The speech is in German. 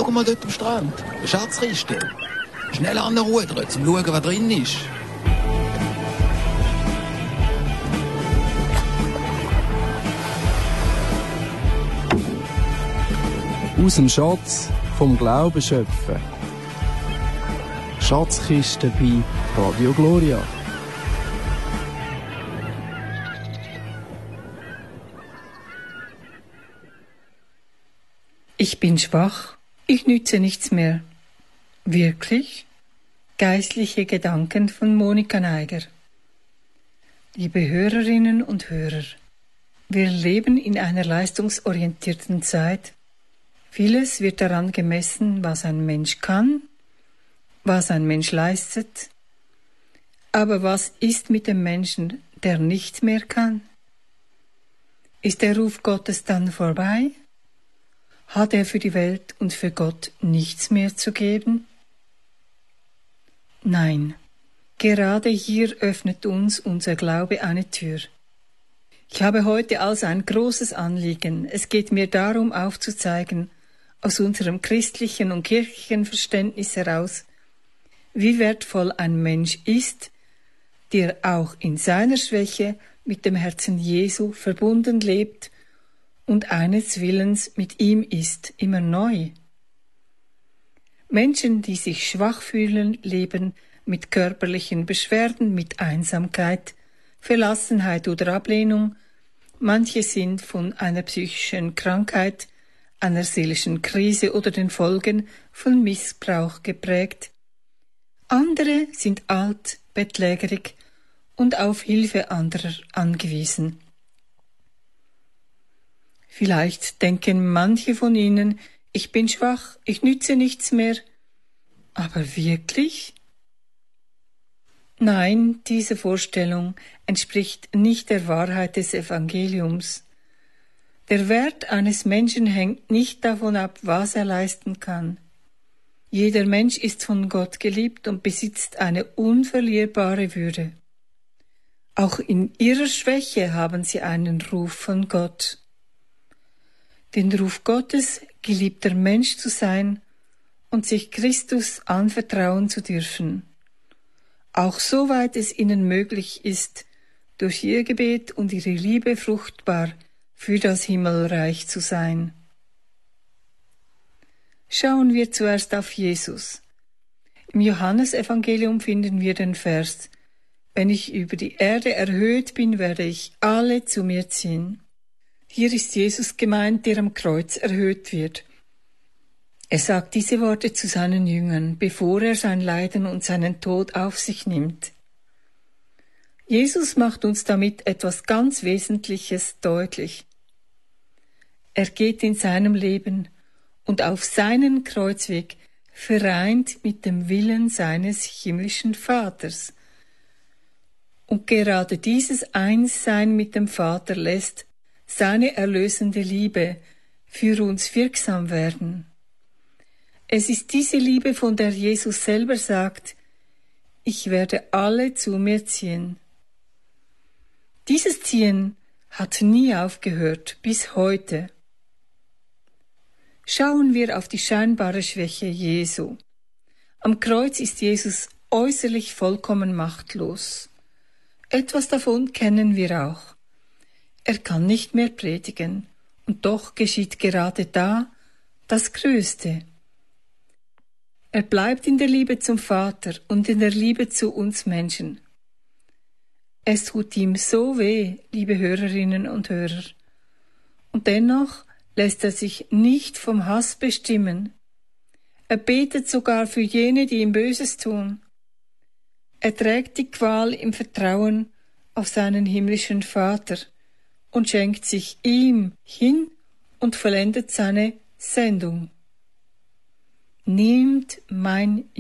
Schau mal dort am Strand. Eine Schatzkiste. Schnell anrudern, zum schauen, was drin ist. Aus dem Schatz vom Glauben schöpfen. Schatzkiste bei Radio Gloria. Ich bin schwach, ich nütze nichts mehr. Wirklich? Geistliche Gedanken von Monika Neiger. Liebe Hörerinnen und Hörer, wir leben in einer leistungsorientierten Zeit. Vieles wird daran gemessen, was ein Mensch kann, was ein Mensch leistet. Aber was ist mit dem Menschen, der nichts mehr kann? Ist der Ruf Gottes dann vorbei? Hat er für die Welt und für Gott nichts mehr zu geben? Nein, gerade hier öffnet uns unser Glaube eine Tür. Ich habe heute also ein großes Anliegen. Es geht mir darum, aufzuzeigen, aus unserem christlichen und kirchlichen Verständnis heraus, wie wertvoll ein Mensch ist, der auch in seiner Schwäche mit dem Herzen Jesu verbunden lebt und eines Willens mit ihm ist, immer neu. Menschen, die sich schwach fühlen, leben mit körperlichen Beschwerden, mit Einsamkeit, Verlassenheit oder Ablehnung. Manche sind von einer psychischen Krankheit, einer seelischen Krise oder den Folgen von Missbrauch geprägt. Andere sind alt, bettlägerig und auf Hilfe anderer angewiesen. Vielleicht denken manche von ihnen, ich bin schwach, ich nütze nichts mehr. Aber wirklich? Nein, diese Vorstellung entspricht nicht der Wahrheit des Evangeliums. Der Wert eines Menschen hängt nicht davon ab, was er leisten kann. Jeder Mensch ist von Gott geliebt und besitzt eine unverlierbare Würde. Auch in ihrer Schwäche haben sie einen Ruf von Gott. Den Ruf Gottes, geliebter Mensch zu sein und sich Christus anvertrauen zu dürfen. Auch soweit es ihnen möglich ist, durch ihr Gebet und ihre Liebe fruchtbar für das Himmelreich zu sein. Schauen wir zuerst auf Jesus. Im Johannesevangelium finden wir den Vers: Wenn ich über die Erde erhöht bin, werde ich alle zu mir ziehen. Hier ist Jesus gemeint, der am Kreuz erhöht wird. Er sagt diese Worte zu seinen Jüngern, bevor er sein Leiden und seinen Tod auf sich nimmt. Jesus macht uns damit etwas ganz Wesentliches deutlich. Er geht in seinem Leben und auf seinen Kreuzweg vereint mit dem Willen seines himmlischen Vaters. Und gerade dieses Einssein mit dem Vater lässt seine erlösende Liebe für uns wirksam werden. Es ist diese Liebe, von der Jesus selber sagt, ich werde alle zu mir ziehen. Dieses Ziehen hat nie aufgehört, bis heute. Schauen wir auf die scheinbare Schwäche Jesu. Am Kreuz ist Jesus äußerlich vollkommen machtlos. Etwas davon kennen wir auch. Er kann nicht mehr predigen, und doch geschieht gerade da das Größte. Er bleibt in der Liebe zum Vater und in der Liebe zu uns Menschen. Es tut ihm so weh, liebe Hörerinnen und Hörer. Und dennoch lässt er sich nicht vom Hass bestimmen. Er betet sogar für jene, die ihm Böses tun. Er trägt die Qual im Vertrauen auf seinen himmlischen Vater und schenkt sich ihm hin und vollendet seine Sendung. Nehmt mein